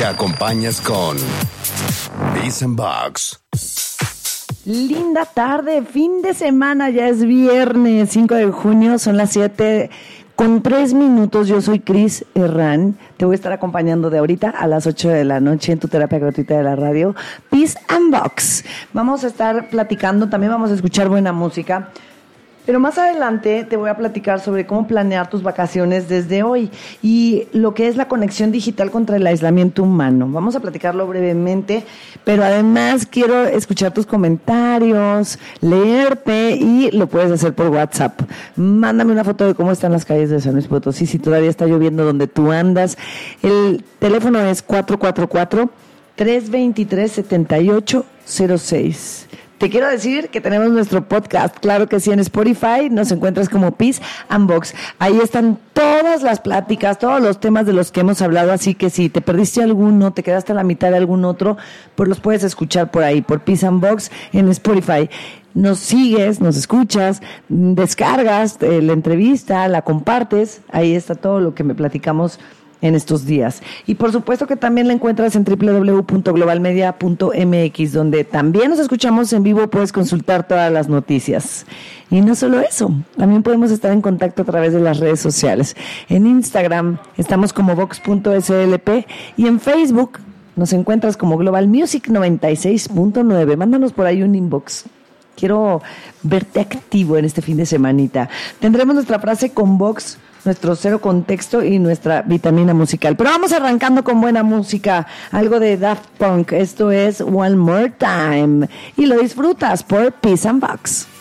acompañas con Peace and Box. Linda tarde, fin de semana, ya es viernes 5 de junio, son las 7:03. Yo soy Cris Herrán, te voy a estar acompañando de ahorita a las 8 de la noche en tu terapia gratuita de la radio, Peace and Box. Vamos a estar platicando, también vamos a escuchar buena música. Pero más adelante te voy a platicar sobre cómo planear tus vacaciones desde hoy y lo que es la conexión digital contra el aislamiento humano. Vamos a platicarlo brevemente, pero además quiero escuchar tus comentarios, leerte y lo puedes hacer por WhatsApp. Mándame una foto de cómo están las calles de San Luis Potosí, si todavía está lloviendo donde tú andas. El teléfono es 444-323-7806. Te quiero decir que tenemos nuestro podcast, claro que sí, en Spotify, nos encuentras como Peace and Box. Ahí están todas las pláticas, todos los temas de los que hemos hablado, así que si te perdiste alguno, te quedaste a la mitad de algún otro, pues los puedes escuchar por ahí, por Peace and Box en Spotify. Nos sigues, nos escuchas, descargas la entrevista, la compartes, ahí está todo lo que me platicamos en estos días. Y por supuesto que también la encuentras en www.globalmedia.mx, donde también nos escuchamos en vivo, puedes consultar todas las noticias. Y no solo eso, también podemos estar en contacto a través de las redes sociales. En Instagram estamos como vox.slp y en Facebook nos encuentras como Global Music 96.9. Mándanos por ahí un inbox. Quiero verte activo en este fin de semanita. Tendremos nuestra frase con Vox, nuestro cero contexto y nuestra vitamina musical. Pero vamos arrancando con buena música, algo de Daft Punk. Esto es One More Time y lo disfrutas por Peace and Box.